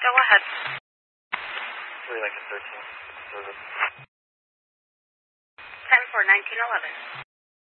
Go ahead. Really like a 13 service. 10-4, 1911.